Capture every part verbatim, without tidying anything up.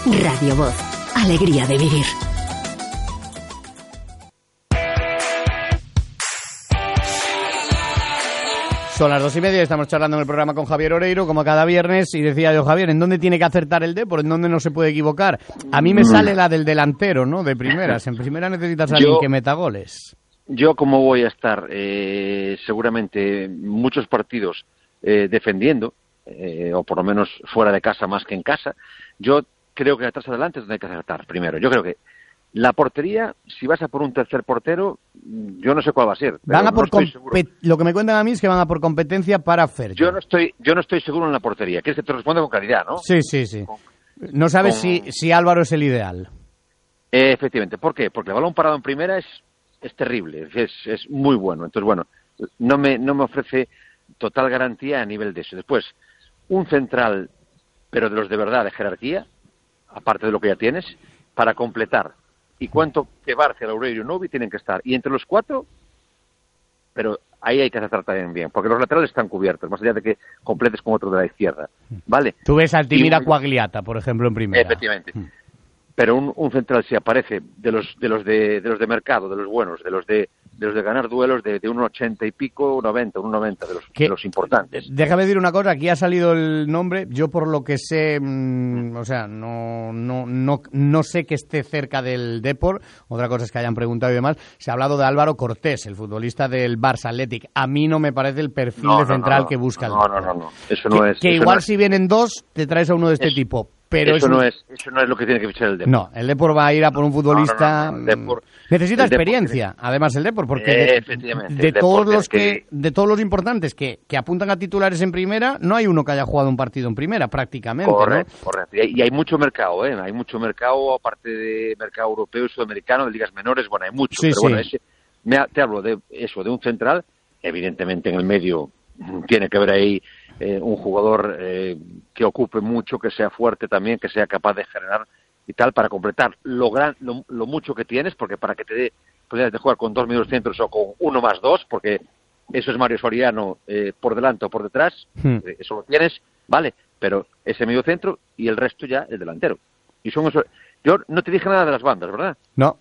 Radio Voz. Alegría de vivir. Son las dos y media, estamos charlando en el programa con Javier Oreiro, como cada viernes, y decía yo, Javier, ¿en dónde tiene que acertar el Depor? ¿En dónde no se puede equivocar? A mí me sale la del delantero, ¿no? De primeras. En primera necesitas a alguien yo, que meta goles. Yo, como voy a estar eh, seguramente muchos partidos eh, defendiendo, eh, o por lo menos fuera de casa más que en casa, yo creo que atrás adelante es donde hay que acertar primero. Yo creo que la portería, si vas a por un tercer portero, yo no sé cuál va a ser. Van a no por compet- Lo que me cuentan a mí es que van a por competencia para Fercho. Yo no estoy, yo no estoy seguro en la portería. Quieres que te responda con claridad, ¿no? Sí, sí, sí. Con, no sabes con... si, si Álvaro es el ideal. Eh, efectivamente. ¿Por qué? Porque el balón parado en primera es, es terrible, es, es muy bueno. Entonces, bueno, no me, no me ofrece total garantía a nivel de eso. Después, un central, pero de los de verdad, de jerarquía, aparte de lo que ya tienes, para completar. Y cuánto que Barcia, Loureiro y Novi tienen que estar. Y entre los cuatro, pero ahí hay que acertar también bien, porque los laterales están cubiertos, más allá de que completes con otro de la izquierda. ¿Vale? Tú ves a Altimira un... Quagliata, por ejemplo, en primera. Efectivamente. Mm. Pero un, un central, si aparece de los de los de, de los de mercado, de los buenos, de los de de los de ganar duelos de, de un ochenta y pico, noventa, un noventa, de los, de los importantes. Déjame decir una cosa, aquí ha salido el nombre, yo por lo que sé, mmm, o sea, no, no, no, no sé que esté cerca del Depor, otra cosa es que hayan preguntado y demás, se ha hablado de Álvaro Cortés, el futbolista del Barça Athletic. A mí no me parece el perfil no, de central no, no, que busca no, el Depor. No, no, no, no, eso no que, es... Que eso igual no es. Si vienen dos, te traes a uno de este es, tipo. Pero eso, es... no es, eso no es lo que tiene que fichar el Depor. No, el Depor va a ir a por un futbolista... No, no, no, no, el Depor, necesita el Depor experiencia, tiene... además el Depor, porque eh, de, efectivamente, de todos los que, que... de todos los importantes que, que apuntan a titulares en primera, no hay uno que haya jugado un partido en primera, prácticamente. Correcto, ¿no? correcto. Y hay, y hay mucho mercado, ¿eh? Hay mucho mercado, aparte de mercado europeo y sudamericano, de ligas menores, bueno, hay mucho. Sí, pero sí. bueno, ese, me, te hablo de eso, de un central, evidentemente en el medio tiene que haber ahí eh, un jugador eh, que ocupe mucho, que sea fuerte también, que sea capaz de generar y tal, para completar lo gran, lo, lo mucho que tienes, porque para que te dé posibilidades de jugar con dos medios centros o con uno más dos, porque eso es Mario Soriano eh, por delante o por detrás, hmm. eh, eso lo tienes, vale, pero ese medio centro y el resto ya el delantero. Y son eso. Yo no te dije nada de las bandas, ¿verdad? No.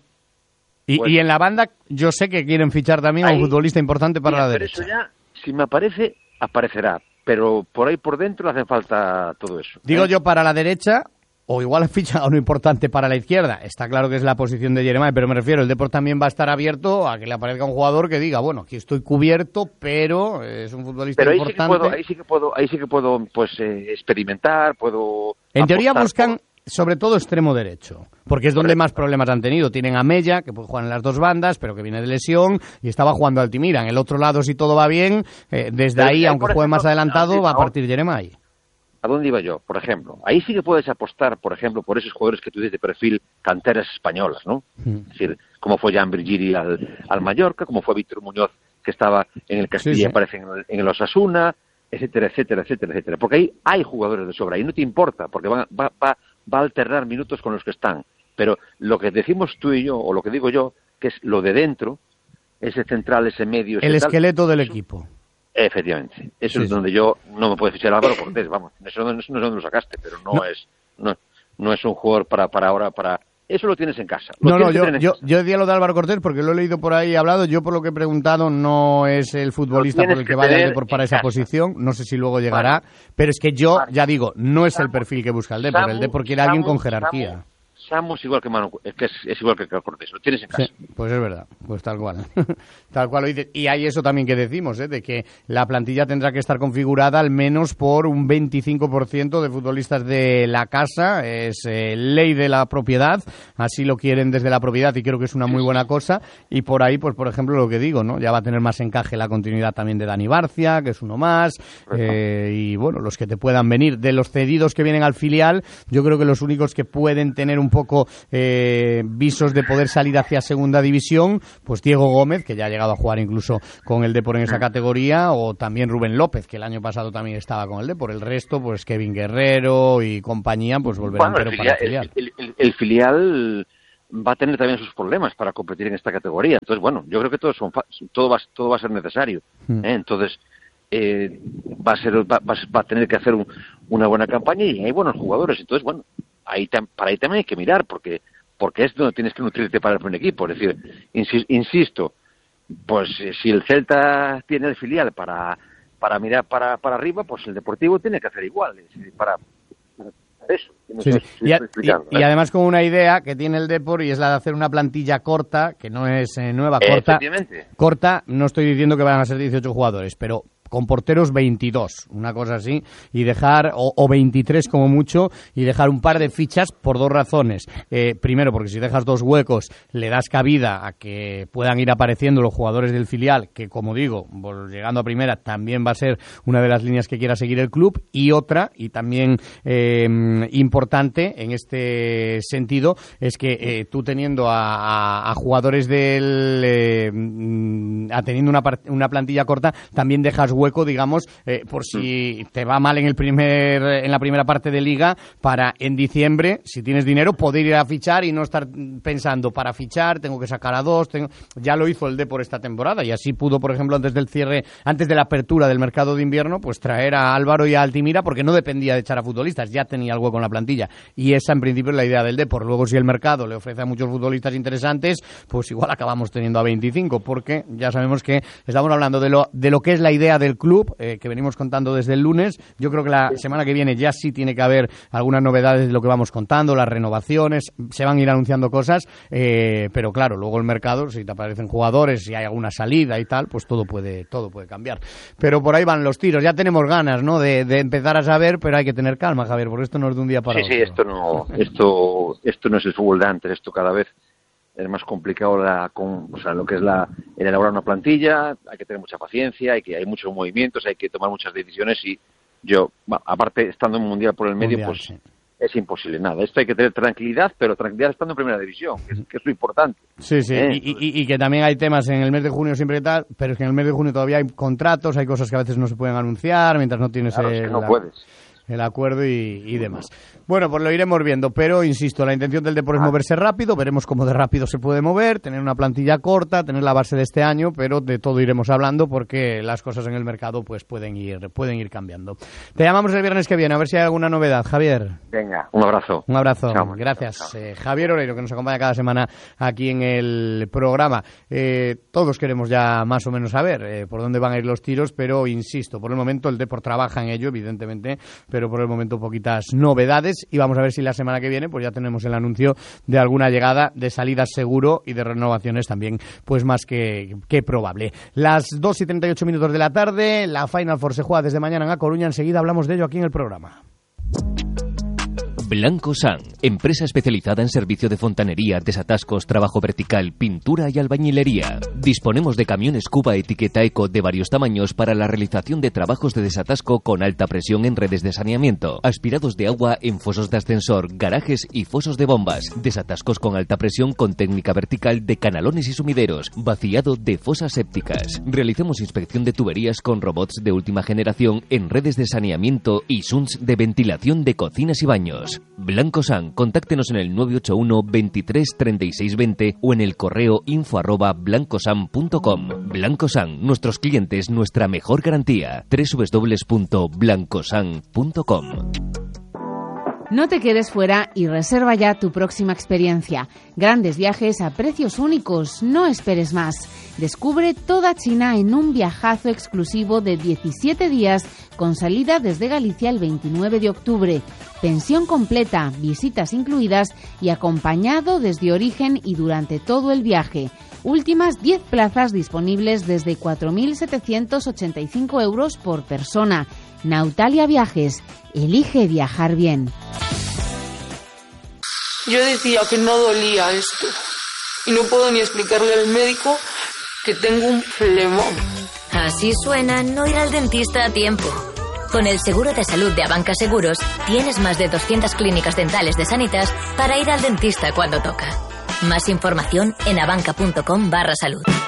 Y, pues, y en la banda yo sé que quieren fichar también ahí, a un futbolista importante para mira, la pero derecha. Eso ya, si me aparece, aparecerá. Pero por ahí por dentro le hace falta todo eso. Digo ¿eh? yo para la derecha, o igual ficha a uno importante para la izquierda. Está claro que es la posición de Jeremiah, pero me refiero, el Depor también va a estar abierto a que le aparezca un jugador que diga, bueno, aquí estoy cubierto, pero es un futbolista pero ahí importante. Sí que puedo, ahí sí que puedo, ahí sí que puedo, pues, eh, experimentar, puedo... En teoría buscan... Por... sobre todo extremo derecho, porque es donde más problemas han tenido. Tienen a Mella, que puede jugar en las dos bandas, pero que viene de lesión, y estaba jugando Altimira. En el otro lado, si todo va bien, eh, desde pero ahí, aunque juegue más adelantado, no, va a partir Jeremiah. ¿A dónde iba yo? Por ejemplo, ahí sí que puedes apostar, por ejemplo, por esos jugadores que tú dices de perfil canteras españolas, ¿no? Mm. Es decir, como fue Jan Virgili al, al Mallorca, como fue Víctor Muñoz, que estaba en el Castilla, sí, sí. aparece en el, en el Osasuna, etcétera, etcétera, etcétera, etcétera. Porque ahí hay jugadores de sobra, y no te importa, porque va, va, va va a alternar minutos con los que están. Pero lo que decimos tú y yo, o lo que digo yo, que es lo de dentro, ese central, ese medio... Ese el tal, esqueleto del eso, equipo. Efectivamente. Eso sí, es sí. donde yo no me puedo fichar a Álvaro Cortés, vamos. Eso no, eso no es donde lo sacaste, pero no, no. es no, no es un jugador para, para ahora, para... Eso lo tienes en casa. No, no, yo, yo, yo decía lo de Álvaro Cortés porque lo he leído por ahí hablado. Yo, por lo que he preguntado, no es el futbolista por el que, que vaya el Depor para esa casa. posición. No sé si luego llegará. Vale. Pero es que yo, vale. ya digo, no es Samu, el perfil que busca el Depor. El Depor quiere a alguien con jerarquía. Samu, Samu es igual que Manu, que es, es igual que Cortés. Lo tienes en casa. Sí, pues es verdad. Pues tal cual. Tal cual lo dices. Y hay eso también que decimos, ¿eh? De que la plantilla tendrá que estar configurada al menos por un veinticinco por ciento de futbolistas de la casa. Es eh, ley de la propiedad. Así lo quieren desde la propiedad y creo que es una muy buena cosa. Y por ahí, pues por ejemplo, lo que digo, ¿no? Ya va a tener más encaje la continuidad también de Dani Barcia, que es uno más. Eh, y bueno, los que te puedan venir. De los cedidos que vienen al filial, yo creo que los únicos que pueden tener un poco eh, visos de poder salir hacia segunda división, pues Diego Gómez, que ya ha llegado a jugar incluso con el Depor en esa categoría, o también Rubén López, que el año pasado también estaba con el Depor. El resto, pues Kevin Guerrero y compañía, pues volverán bueno, pero para el filial. El, el, el filial va a tener también sus problemas para competir en esta categoría. Entonces, bueno, yo creo que todo, son, todo, va, todo va a ser necesario. ¿eh? Entonces, eh, va a ser va, va a tener que hacer un, una buena campaña y hay buenos jugadores. Entonces, bueno, ahí para ahí también hay que mirar, porque porque es donde tienes que nutrirte para el primer equipo. Es decir, insisto, pues si el Celta tiene el filial para para mirar para para arriba, pues el Deportivo tiene que hacer igual, es decir, para eso. Sí, sí. Y, a, y, y además con una idea que tiene el Depor, y es la de hacer una plantilla corta, que no es eh, nueva, corta. Corta, no estoy diciendo que vayan a ser dieciocho jugadores, pero con porteros veintidós, una cosa así, y dejar, o, o veintitrés como mucho, y dejar un par de fichas por dos razones. Eh, primero, porque si dejas dos huecos, le das cabida a que puedan ir apareciendo los jugadores del filial, que como digo, llegando a primera, también va a ser una de las líneas que quiera seguir el club, y otra, y también eh, importante en este sentido, es que eh, tú teniendo a, a, a jugadores del... Eh, a teniendo una, una plantilla corta, también dejas hueco, digamos, eh, por si te va mal en el primer en la primera parte de liga, para en diciembre, si tienes dinero, poder ir a fichar y no estar pensando, para fichar tengo que sacar a dos, tengo... ya lo hizo el Depor esta temporada, y así pudo, por ejemplo, antes del cierre, antes de la apertura del mercado de invierno, pues traer a Álvaro y a Altimira, porque no dependía de echar a futbolistas, ya tenía el hueco en la plantilla, y esa en principio es la idea del Depor. Luego, si el mercado le ofrece a muchos futbolistas interesantes, pues igual acabamos teniendo a veinticinco, porque ya sabemos que estamos hablando de lo, de lo que es la idea del club, eh, que venimos contando desde el lunes. Yo creo que la semana que viene ya sí tiene que haber algunas novedades de lo que vamos contando, las renovaciones, se van a ir anunciando cosas, eh, pero claro, luego el mercado, si te aparecen jugadores, si hay alguna salida y tal, pues todo puede todo puede cambiar. Pero por ahí van los tiros, ya tenemos ganas, ¿no?, de, de empezar a saber, pero hay que tener calma, Javier, porque esto no es de un día para sí, otro. Sí, esto no, esto, esto no es el fútbol de antes, esto cada vez es más complicado la, con, o sea, lo que es la, el elaborar una plantilla, hay que tener mucha paciencia, hay que hay muchos movimientos, hay que tomar muchas decisiones, y yo, aparte, estando en un mundial por el medio, mundial, pues sí, es imposible nada. Esto hay que tener tranquilidad, pero tranquilidad estando en primera división, que es, que es lo importante. Sí, sí, ¿eh? y, y, y que también hay temas en el mes de junio siempre y tal, pero es que en el mes de junio todavía hay contratos, hay cosas que a veces no se pueden anunciar mientras no tienes claro, el, es que no la, puedes. el acuerdo y, y demás. Bueno, pues lo iremos viendo, pero insisto, la intención del Depor es moverse rápido, veremos cómo de rápido se puede mover, tener una plantilla corta, tener la base de este año, pero de todo iremos hablando porque las cosas en el mercado pues pueden ir pueden ir cambiando. Te llamamos el viernes que viene, a ver si hay alguna novedad, Javier. Venga, un abrazo. Un abrazo, chao, gracias. Chao, chao. Eh, Javier Oreiro, que nos acompaña cada semana aquí en el programa. Eh, todos queremos ya más o menos saber eh, por dónde van a ir los tiros, pero insisto, por el momento el Depor trabaja en ello, evidentemente, pero por el momento poquitas novedades, y vamos a ver si la semana que viene pues ya tenemos el anuncio de alguna llegada de salidas seguro y de renovaciones también pues más que, que probable. Las dos y treinta y ocho minutos de la tarde, la Final Four se juega desde mañana en A Coruña, enseguida hablamos de ello aquí en el programa. Blancosan, empresa especializada en servicio de fontanería, desatascos, trabajo vertical, pintura y albañilería. Disponemos de camiones Cuba etiqueta Eco de varios tamaños para la realización de trabajos de desatasco con alta presión en redes de saneamiento, aspirados de agua en fosos de ascensor, garajes y fosos de bombas, desatascos con alta presión con técnica vertical de canalones y sumideros, vaciado de fosas sépticas. Realizamos inspección de tuberías con robots de última generación en redes de saneamiento y shunts de ventilación de cocinas y baños. Blancosan, contáctenos en el nueve ocho uno veintitrés treinta y seis veinte o en el correo info arroba blancosan punto com. Blancosan, nuestros clientes, nuestra mejor garantía. doble u doble u doble u punto blancosan punto com. No te quedes fuera y reserva ya tu próxima experiencia. Grandes viajes a precios únicos, no esperes más. Descubre toda China en un viajazo exclusivo de diecisiete días con salida desde Galicia el veintinueve de octubre. Pensión completa, visitas incluidas y acompañado desde origen y durante todo el viaje. Últimas diez plazas disponibles desde cuatro mil setecientos ochenta y cinco euros por persona. Nautalia Viajes. Elige viajar bien. Yo decía que no dolía esto y no puedo ni explicarle al médico que tengo un flemón. Así suena no ir al dentista a tiempo. Con el seguro de salud de Abanca Seguros tienes más de doscientas clínicas dentales de Sanitas para ir al dentista cuando toca. Más información en abanca punto com barra salud.